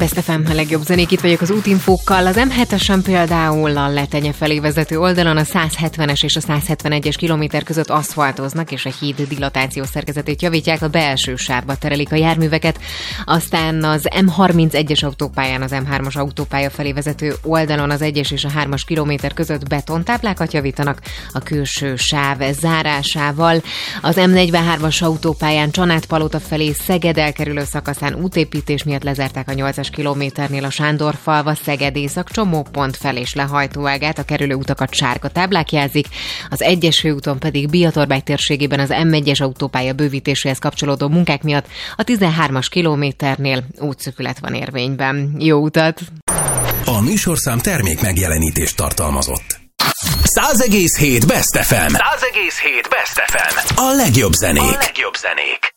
Best FM, a legjobb zenék, itt vagyok az útinfókkal. Az M7-esen például a Letenye felé vezető oldalon a 170-es és a 171-es kilométer között aszfaltoznak, és a híd dilatációs szerkezetét javítják, a belső sávba terelik a járműveket. Aztán az M31-es autópályán, az M3-as autópálya felé vezető oldalon az 1-es és a 3-as kilométer között betontáblákat javítanak a külső sáv zárásával. Az M43-as autópályán Csanádpalota felé Szeged elkerülő szakaszán útépítés miatt lezárták a 8-as kilométernél a Sándorfalva Szeged észak csomópont fel és lehajtóágát, a kerülő utakat sárga táblák jelzik, az 1-es főúton pedig Biatorbágy térségében az M1-es autópálya bővítéséhez kapcsolódó munkák miatt a 13-as kilométernél útszűkület van érvényben. Jó utat! A műsorszám termék megjelenítést tartalmazott. 100,7 Best FM. 100,7 Best FM. A legjobb zenék. A legjobb zenék.